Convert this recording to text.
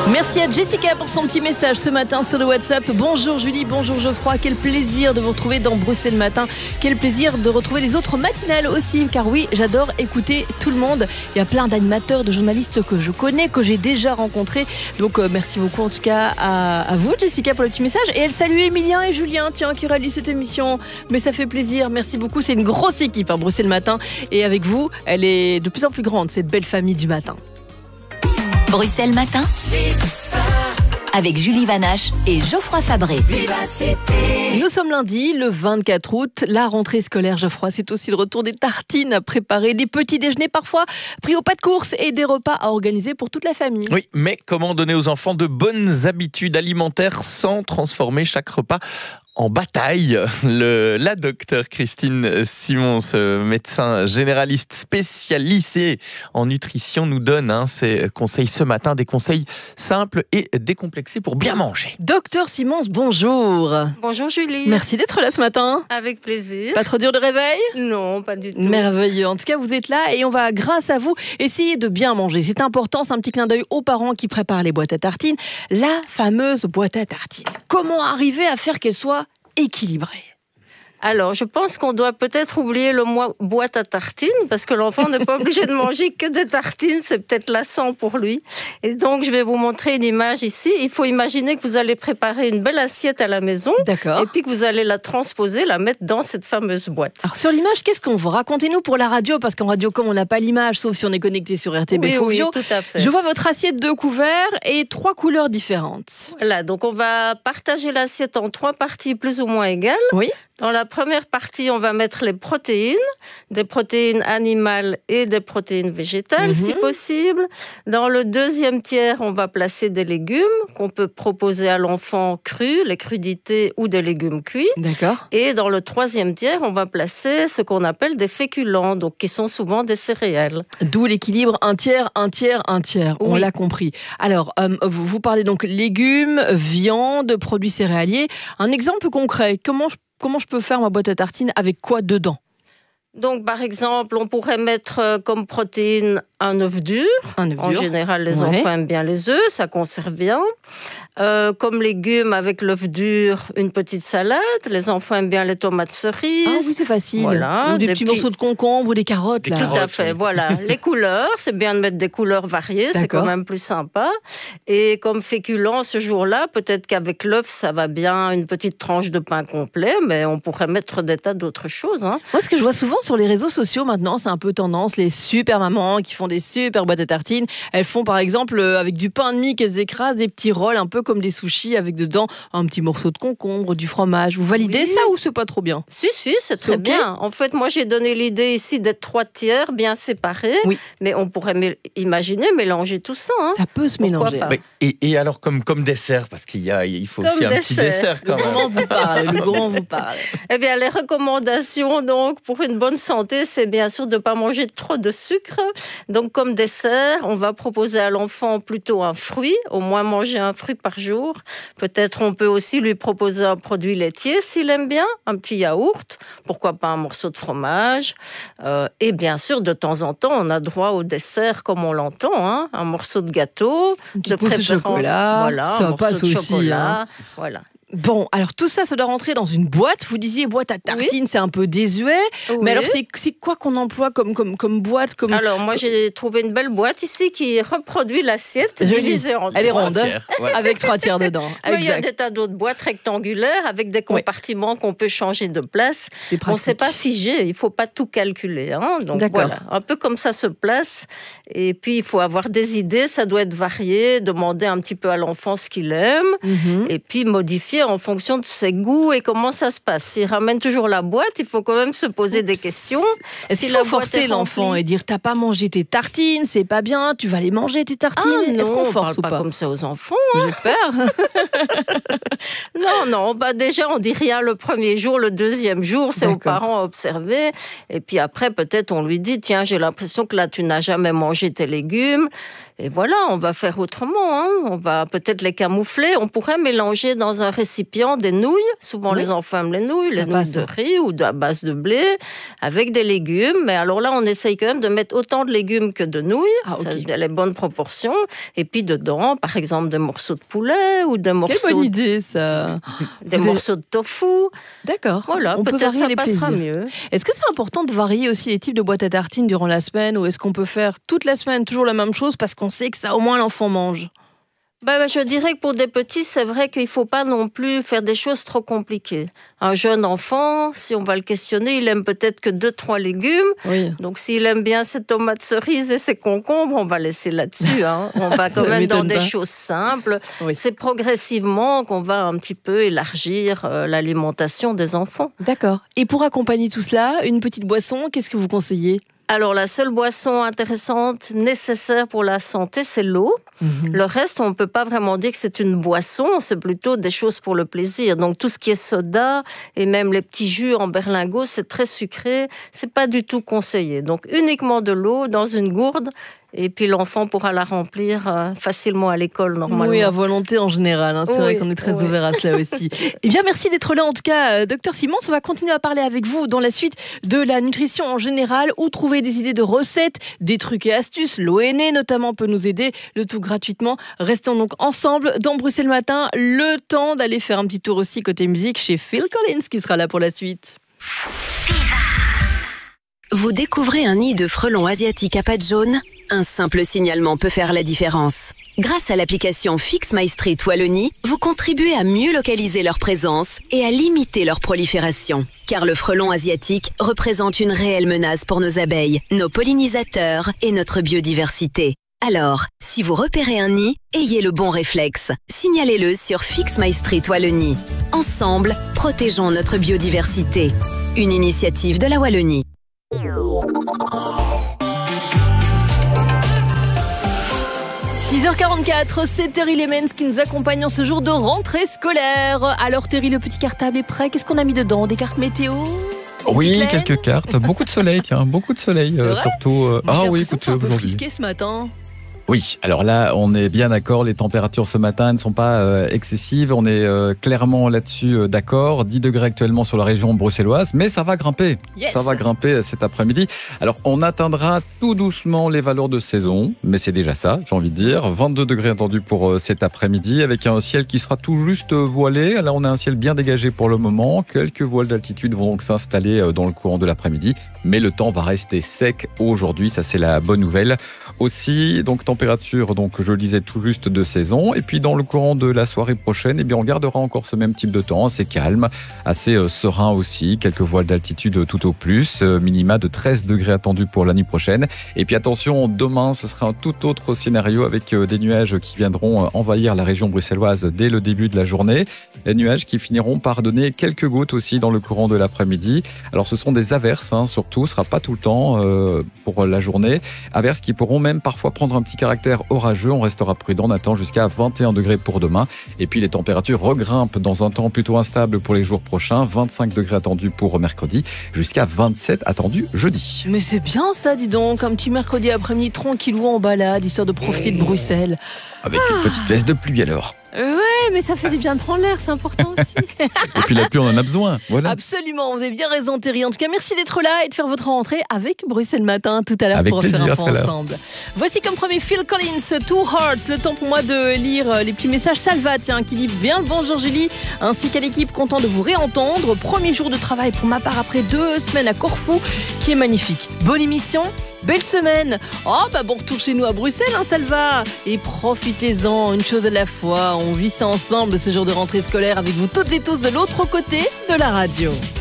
Merci à Jessica pour son petit message ce matin sur le WhatsApp. Bonjour Julie, bonjour Geoffroy, quel plaisir de vous retrouver dans Bruxelles Matin. Quel plaisir de retrouver les autres matinales aussi, car oui, j'adore écouter tout le monde. Il y a plein d'animateurs, de journalistes que je connais, que j'ai déjà rencontrés. Donc merci beaucoup en tout cas à vous Jessica pour le petit message. Et elle salue Emilien et Julien, tiens, qui réalisent cette émission. Mais ça fait plaisir, merci beaucoup. C'est une grosse équipe, Bruxelles Matin. Et avec vous, elle est de plus en plus grande, cette belle famille du matin. Bruxelles Matin avec Julie Vanache et Geoffroy Fabré. Nous sommes lundi, le 24 août. La rentrée scolaire, Geoffroy, c'est aussi le retour des tartines à préparer, des petits déjeuners parfois pris au pas de course et des repas à organiser pour toute la famille. Oui, mais comment donner aux enfants de bonnes habitudes alimentaires sans transformer chaque repas en bataille? La docteure Christine Simons, médecin généraliste spécialisée en nutrition, nous donne ses conseils ce matin, des conseils simples et décomplexés pour bien manger. Docteur Simons, bonjour. Bonjour Julie. Merci d'être là ce matin. Avec plaisir. Pas trop dur de réveil? Non, pas du tout. Merveilleux. En tout cas, vous êtes là et on va, grâce à vous, essayer de bien manger. C'est important, c'est un petit clin d'œil aux parents qui préparent les boîtes à tartines. La fameuse boîte à tartines. Comment arriver à faire qu'elle soit équilibrée? Alors, je pense qu'on doit peut-être oublier le mot boîte à tartines, parce que l'enfant n'est pas obligé de manger que des tartines, c'est peut-être lassant pour lui. Et donc, je vais vous montrer une image ici. Il faut imaginer que vous allez préparer une belle assiette à la maison. D'accord. Et puis que vous allez la transposer, la mettre dans cette fameuse boîte. Alors, sur l'image, qu'est-ce qu'on voit? Racontez-nous pour la radio, parce qu'en radio, comme on n'a pas l'image, sauf si on est connecté sur RTB Fovio. Oui, tout à fait. Je vois votre assiette de couverts et 3 couleurs différentes. Voilà, donc on va partager l'assiette en 3 parties plus ou moins égales. Oui. Dans la première partie, on va mettre les protéines, des protéines animales et des protéines végétales, si possible. Dans le deuxième tiers, on va placer des légumes qu'on peut proposer à l'enfant crus, les crudités ou des légumes cuits. D'accord. Et dans le troisième tiers, on va placer ce qu'on appelle des féculents, donc qui sont souvent des céréales. D'où l'équilibre un tiers, un tiers, un tiers. Oui. On l'a compris. Alors, vous parlez donc légumes, viande, produits céréaliers. Un exemple concret, comment je peux faire ma boîte à tartines avec quoi dedans? Donc, par exemple, on pourrait mettre comme protéine un œuf dur. En général, les enfants aiment bien les œufs, ça conserve bien. Comme légumes avec l'œuf dur, une petite salade. Les enfants aiment bien les tomates cerises. Ah oui, c'est facile. Voilà, ou des petits morceaux de concombre ou des carottes. Là. Tout à fait, voilà. Les couleurs, c'est bien de mettre des couleurs variées, c'est quand même plus sympa. Et comme féculent, ce jour-là, peut-être qu'avec l'œuf, ça va bien, une petite tranche de pain complet, mais on pourrait mettre des tas d'autres choses. Hein. Moi, ce que je vois souvent sur les réseaux sociaux maintenant, c'est un peu tendance, les super mamans qui font des super boîtes à tartines. Elles font par exemple avec du pain de mie qu'elles écrasent, des petits rolls un peu comme des sushis avec dedans un petit morceau de concombre, du fromage. Vous validez ça ou c'est pas trop bien? Si, c'est très bien. En fait, moi j'ai donné l'idée ici d'être 3 tiers bien séparés, mais on pourrait imaginer mélanger tout ça. Hein. Ça peut se mélanger. Et alors comme dessert, parce il faut aussi un petit dessert quand même. Le gourmand vous parle. Eh bien, les recommandations donc pour une bonne santé, c'est bien sûr de ne pas manger trop de sucre. Donc, comme dessert, on va proposer à l'enfant plutôt un fruit, au moins manger un fruit par jour. Peut-être on peut aussi lui proposer un produit laitier s'il aime bien, un petit yaourt, pourquoi pas un morceau de fromage. Et bien sûr, de temps en temps, on a droit au dessert comme on l'entend, hein, un morceau de gâteau, de préférence, chocolat, voilà, ça un morceau de chocolat, hein. voilà. Bon, alors tout ça, ça doit rentrer dans une boîte. Vous disiez boîte à tartines, c'est un peu désuet. Oui. Mais alors, c'est quoi qu'on emploie comme boîte Alors, moi, j'ai trouvé une belle boîte ici qui reproduit l'assiette divisée en 3. Elle est ronde, avec 3 tiers dedans. Il y a des tas d'autres boîtes rectangulaires avec des compartiments qu'on peut changer de place. On ne s'est pas figé, il ne faut pas tout calculer. Hein. Donc voilà, un peu comme ça se place. Et puis, il faut avoir des idées, ça doit être varié, demander un petit peu à l'enfant ce qu'il aime, et puis modifier en fonction de ses goûts et comment ça se passe. S'il ramène toujours la boîte, il faut quand même se poser des questions. Est-ce qu'il faut forcer l'enfant et dire t'as pas mangé tes tartines, c'est pas bien, tu vas les manger tes tartines? Est-ce qu'on force ou pas? Pas comme ça aux enfants. Hein. J'espère. Non. Déjà on dit rien le premier jour, le deuxième jour, c'est aux parents à observer. Et puis après peut-être on lui dit tiens j'ai l'impression que là tu n'as jamais mangé tes légumes. Et voilà, on va faire autrement. On va peut-être les camoufler. On pourrait mélanger dans un récipient des nouilles. Souvent, les enfants aiment les nouilles de riz ou à base de blé, avec des légumes. Mais alors là, on essaye quand même de mettre autant de légumes que de nouilles. Ça a les bonnes proportions. Et puis dedans, par exemple, des morceaux de poulet ou des morceaux... Quelle bonne idée, ça. Des morceaux de tofu. D'accord. Voilà, peut-être ça passera mieux. Est-ce que c'est important de varier aussi les types de boîtes à tartines durant la semaine, ou est-ce qu'on peut faire toute la semaine toujours la même chose parce qu'on sait que ça au moins l'enfant mange? Je dirais que pour des petits, c'est vrai qu'il ne faut pas non plus faire des choses trop compliquées. Un jeune enfant, si on va le questionner, il aime peut-être que 2-3 légumes. Oui. Donc s'il aime bien ses tomates cerises et ses concombres, on va laisser là-dessus. On va quand même dans des choses simples. Oui. C'est progressivement qu'on va un petit peu élargir l'alimentation des enfants. D'accord. Et pour accompagner tout cela, une petite boisson, qu'est-ce que vous conseillez ? Alors, la seule boisson intéressante, nécessaire pour la santé, c'est l'eau. Le reste, on ne peut pas vraiment dire que c'est une boisson, c'est plutôt des choses pour le plaisir. Donc, tout ce qui est soda et même les petits jus en berlingot, c'est très sucré, c'est pas du tout conseillé. Donc, uniquement de l'eau dans une gourde. Et puis l'enfant pourra la remplir facilement à l'école, normalement. Oui, à volonté en général. C'est vrai qu'on est très ouvert à cela aussi. Eh bien, merci d'être là. En tout cas, Dr Simons, on va continuer à parler avec vous dans la suite de la nutrition en général, où trouver des idées de recettes, des trucs et astuces. L'ONE notamment peut nous aider, le tout gratuitement. Restons donc ensemble dans Bruxelles Matin. Le temps d'aller faire un petit tour aussi côté musique chez Phil Collins, qui sera là pour la suite. Vous découvrez un nid de frelons asiatiques à pattes jaunes ? Un simple signalement peut faire la différence. Grâce à l'application Fix My Street Wallonie, vous contribuez à mieux localiser leur présence et à limiter leur prolifération. Car le frelon asiatique représente une réelle menace pour nos abeilles, nos pollinisateurs et notre biodiversité. Alors, si vous repérez un nid, ayez le bon réflexe. Signalez-le sur Fix My Street Wallonie. Ensemble, protégeons notre biodiversité. Une initiative de la Wallonie. 6h44, c'est Terry Lemens qui nous accompagne en ce jour de rentrée scolaire. Alors Terry, le petit cartable est prêt. Qu'est-ce qu'on a mis dedans? Des cartes météo? Oui, quelques cartes. Beaucoup de soleil, beaucoup de soleil. Surtout. Oui, écoute, un peu frisqué ce matin. Oui, alors là, on est bien d'accord. Les températures ce matin ne sont pas excessives. On est clairement là-dessus d'accord. 10 degrés actuellement sur la région bruxelloise, mais ça va grimper. Yes. Ça va grimper cet après-midi. Alors, on atteindra tout doucement les valeurs de saison, mais c'est déjà ça, j'ai envie de dire. 22 degrés attendus pour cet après-midi, avec un ciel qui sera tout juste voilé. Là, on a un ciel bien dégagé pour le moment. Quelques voiles d'altitude vont donc s'installer dans le courant de l'après-midi, mais le temps va rester sec aujourd'hui. Ça, c'est la bonne nouvelle. Aussi, donc température, donc je le disais, tout juste de saison. Et puis dans le courant de la soirée prochaine, on gardera encore ce même type de temps, assez calme, assez serein aussi. Quelques voiles d'altitude tout au plus, minima de 13 degrés attendus pour la nuit prochaine. Et puis attention, demain, ce sera un tout autre scénario avec des nuages qui viendront envahir la région bruxelloise dès le début de la journée. Des nuages qui finiront par donner quelques gouttes aussi dans le courant de l'après-midi. Alors ce sont des averses, surtout, ce sera pas tout le temps pour la journée. Averses qui pourront même parfois prendre un petit caractère orageux. On restera prudent, on attend jusqu'à 21 degrés pour demain. Et puis les températures regrimpent dans un temps plutôt instable pour les jours prochains. 25 degrés attendus pour mercredi, jusqu'à 27 attendus jeudi. Mais c'est bien ça, dis donc, un petit mercredi après-midi tranquillou en balade, histoire de profiter de Bruxelles. Avec une petite veste de pluie alors. Ouais, mais ça fait du bien de prendre l'air, c'est important aussi. Et puis la pluie, on en a besoin. Voilà. Absolument, vous avez bien raison Terry. En tout cas, merci d'être là et de faire votre rentrée avec Bruxelles Matin tout à l'heure pour faire un point ensemble. Voici comme premier Phil Collins, Two Hearts. Le temps pour moi de lire les petits messages. Salva, qui dit bien le bonjour Julie, ainsi qu'à l'équipe, content de vous réentendre. Premier jour de travail pour ma part après 2 semaines à Corfou, qui est magnifique. Bonne émission. Belle semaine. Bon retour chez nous à Bruxelles, Salva. Et profitez-en, une chose à la fois. On vit ça ensemble ce jour de rentrée scolaire avec vous toutes et tous de l'autre côté de la radio.